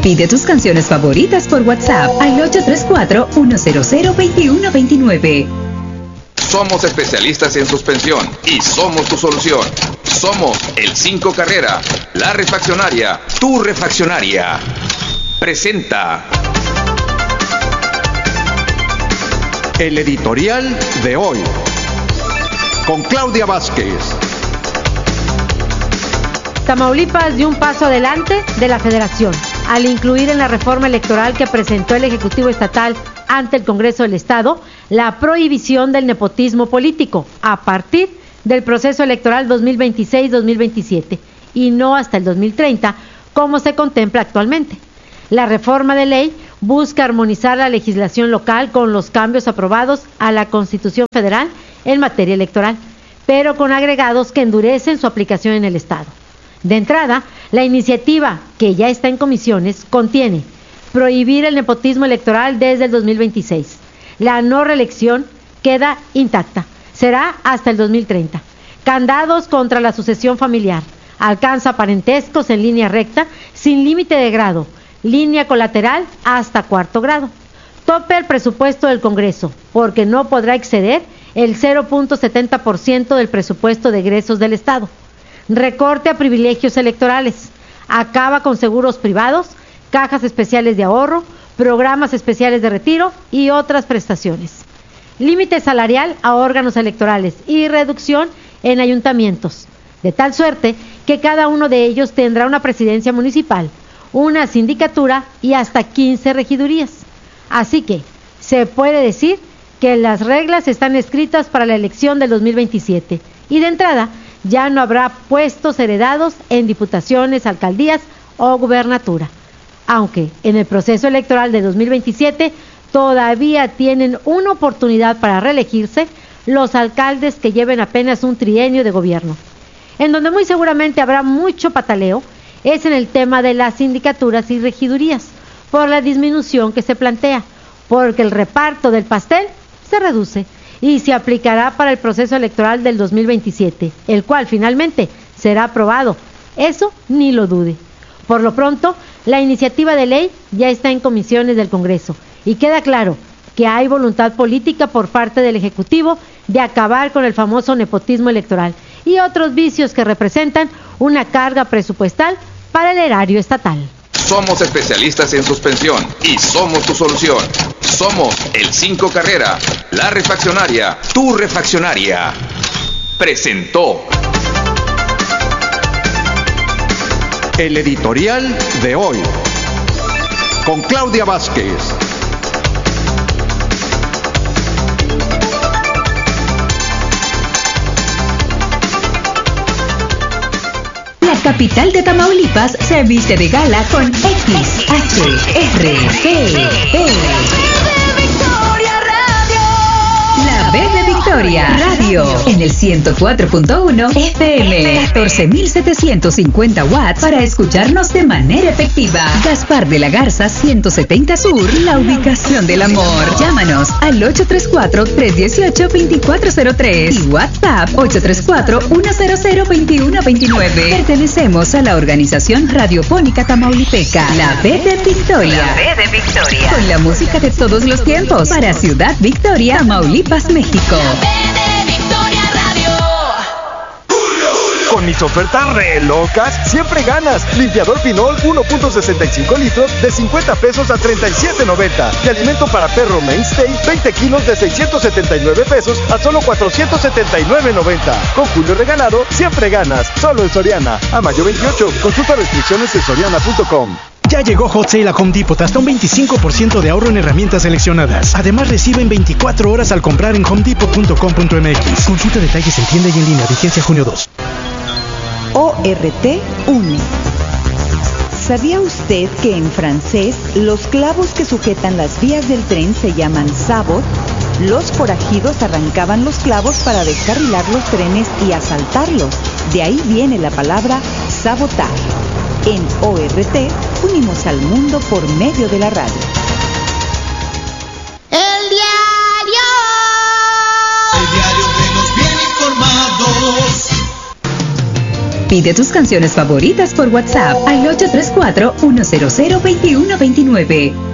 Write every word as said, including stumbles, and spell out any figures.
Pide tus canciones favoritas por WhatsApp al ocho tres cuatro, uno cero cero, dos uno dos nueve. Somos especialistas en suspensión y somos tu solución. Somos el cinco Carrera, la refaccionaria, tu refaccionaria. Presenta el editorial de hoy con Claudia Vázquez. Tamaulipas dio un paso adelante de la Federación al incluir en la reforma electoral que presentó el Ejecutivo Estatal ante el Congreso del Estado la prohibición del nepotismo político a partir del proceso electoral dos mil veintiséis dos mil veintisiete y no hasta el dos mil treinta como se contempla actualmente. La reforma de ley busca armonizar la legislación local con los cambios aprobados a la Constitución Federal en materia electoral, pero con agregados que endurecen su aplicación en el Estado. De entrada, la iniciativa, que ya está en comisiones, contiene prohibir el nepotismo electoral desde el dos mil veintiséis. La no reelección queda intacta, será hasta el dos mil treinta. Candados contra la sucesión familiar, alcanza parentescos en línea recta, sin límite de grado, línea colateral hasta cuarto grado. Tope al presupuesto del Congreso, porque no podrá exceder el cero punto setenta por ciento del presupuesto de egresos del Estado. Recorte a privilegios electorales, acaba con seguros privados, cajas especiales de ahorro, programas especiales de retiro y otras prestaciones. Límite salarial a órganos electorales y reducción en ayuntamientos, de tal suerte que cada uno de ellos tendrá una presidencia municipal, una sindicatura y hasta quince regidurías. Así que se puede decir que las reglas están escritas para la elección del dos mil veintisiete y de entrada ya no habrá puestos heredados en diputaciones, alcaldías o gubernatura, aunque en el proceso electoral de dos mil veintisiete todavía tienen una oportunidad para reelegirse los alcaldes que lleven apenas un trienio de gobierno. En donde muy seguramente habrá mucho pataleo es en el tema de las sindicaturas y regidurías, por la disminución que se plantea, porque el reparto del pastel se reduce y se aplicará para el proceso electoral del dos mil veintisiete, el cual finalmente será aprobado. Eso ni lo dude. Por lo pronto, la iniciativa de ley ya está en comisiones del Congreso y queda claro que hay voluntad política por parte del Ejecutivo de acabar con el famoso nepotismo electoral y otros vicios que representan una carga presupuestal para el erario estatal. Somos especialistas en suspensión y somos tu solución. Somos el cinco Carrera, la refaccionaria, tu refaccionaria. Presentó el editorial de hoy con Claudia Vázquez. La capital de Tamaulipas se viste de gala con X H R G E. La B de Victoria Radio en el ciento cuatro punto uno F M, catorce mil setecientos cincuenta watts para escucharnos de manera efectiva. Gaspar de la Garza ciento setenta Sur, la ubicación del amor. Llámanos al ocho tres cuatro, tres uno ocho, dos cuatro cero tres y WhatsApp ocho tres cuatro, uno cero cero, dos uno dos nueve. Pertenecemos a la organización radiofónica tamaulipeca, la B de Victoria. La B de Victoria. Con la música de todos los tiempos para Ciudad Victoria, Tamaulipas, México. Con mis ofertas re locas, siempre ganas. Limpiador Pinol uno punto sesenta y cinco litros de cincuenta pesos a treinta y siete noventa. Y alimento para perro Mainstay veinte kilos de seiscientos setenta y nueve pesos a solo cuatrocientos setenta y nueve noventa. Con Julio regalado, siempre ganas. Solo en Soriana. A mayo veintiocho. Consulta restricciones en soriana punto com. Ya llegó Hot Sale a Home Depot, hasta un veinticinco por ciento de ahorro en herramientas seleccionadas. Además, reciben veinticuatro horas al comprar en home depot punto com punto m x. Consulta detalles en tienda y en línea, vigencia junio dos. O R T uno. ¿Sabía usted que en francés los clavos que sujetan las vías del tren se llaman sabot? Los forajidos arrancaban los clavos para descarrilar los trenes y asaltarlos. De ahí viene la palabra sabotar. En O R T unimos al mundo por medio de la radio. El diario. El diario que nos viene informados. Pide tus canciones favoritas por WhatsApp al ocho tres cuatro, uno cero cero, dos uno dos nueve.